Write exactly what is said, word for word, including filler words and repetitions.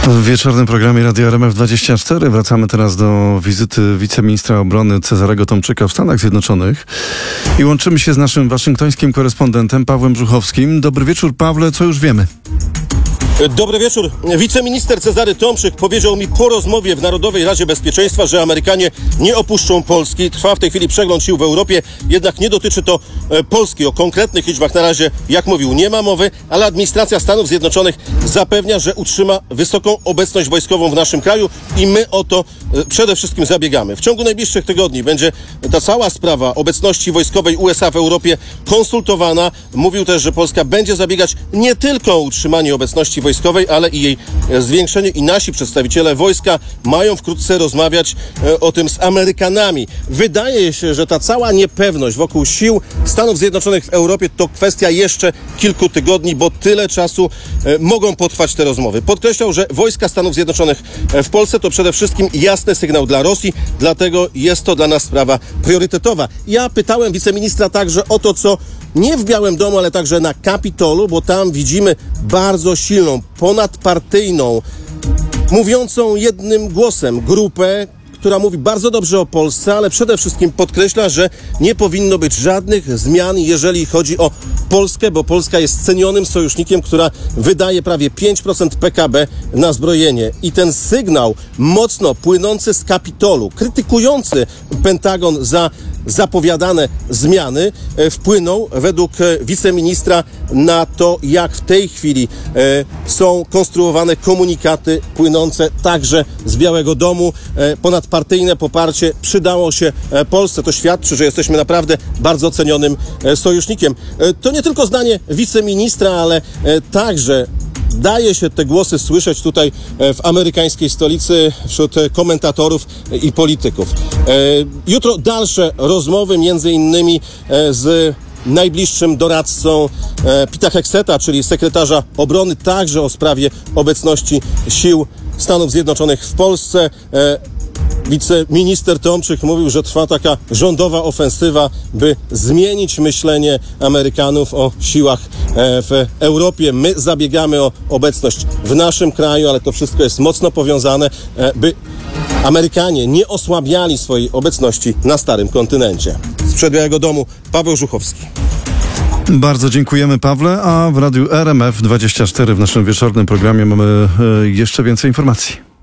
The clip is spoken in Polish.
W wieczornym programie Radia R M F dwadzieścia cztery wracamy teraz do wizyty wiceministra obrony Cezarego Tomczyka w Stanach Zjednoczonych i łączymy się z naszym waszyngtońskim korespondentem Pawłem Brzuchowskim. Dobry wieczór, Pawle, co już wiemy? Dobry wieczór. Wiceminister Cezary Tomczyk powiedział mi po rozmowie w Narodowej Radzie Bezpieczeństwa, że Amerykanie nie opuszczą Polski. Trwa w tej chwili przegląd sił w Europie, jednak nie dotyczy to e, Polski. O konkretnych liczbach na razie, jak mówił, nie ma mowy, ale administracja Stanów Zjednoczonych zapewnia, że utrzyma wysoką obecność wojskową w naszym kraju i my o to e, przede wszystkim zabiegamy. W ciągu najbliższych tygodni będzie ta cała sprawa obecności wojskowej U S A w Europie konsultowana. Mówił też, że Polska będzie zabiegać nie tylko o utrzymanie obecności wojskowej, ale i jej zwiększenie i nasi przedstawiciele wojska mają wkrótce rozmawiać e, o tym z Amerykanami. Wydaje się, że ta cała niepewność wokół sił Stanów Zjednoczonych w Europie to kwestia jeszcze kilku tygodni, bo tyle czasu e, mogą potrwać te rozmowy. Podkreślał, że wojska Stanów Zjednoczonych w Polsce to przede wszystkim jasny sygnał dla Rosji, dlatego jest to dla nas sprawa priorytetowa. Ja pytałem wiceministra także o to, co nie w Białym Domu, ale także na Kapitolu, bo tam widzimy bardzo silną, ponadpartyjną, mówiącą jednym głosem grupę, która mówi bardzo dobrze o Polsce, ale przede wszystkim podkreśla, że nie powinno być żadnych zmian, jeżeli chodzi o Polskę, bo Polska jest cenionym sojusznikiem, która wydaje prawie pięć procent P K B na zbrojenie. I ten sygnał mocno płynący z Kapitolu, krytykujący Pentagon za zapowiadane zmiany, wpłynął według wiceministra na to, jak w tej chwili e, są konstruowane komunikaty płynące także z Białego Domu. E, ponadpartyjne poparcie przydało się e, Polsce. To świadczy, że jesteśmy naprawdę bardzo cenionym e, sojusznikiem. E, to nie tylko zdanie wiceministra, ale e, także daje się te głosy słyszeć tutaj w amerykańskiej stolicy wśród komentatorów i polityków. Jutro dalsze rozmowy, między innymi z najbliższym doradcą Pita Hegseta, czyli sekretarza obrony, także o sprawie obecności sił Stanów Zjednoczonych w Polsce. Wiceminister Tomczyk mówił, że trwa taka rządowa ofensywa, by zmienić myślenie Amerykanów o siłach w Europie. My zabiegamy o obecność w naszym kraju, ale to wszystko jest mocno powiązane, by Amerykanie nie osłabiali swojej obecności na starym kontynencie. Z Białego Domu Paweł Brzuchowski. Bardzo dziękujemy, Pawle, a w Radiu R M F dwadzieścia cztery w naszym wieczornym programie mamy jeszcze więcej informacji.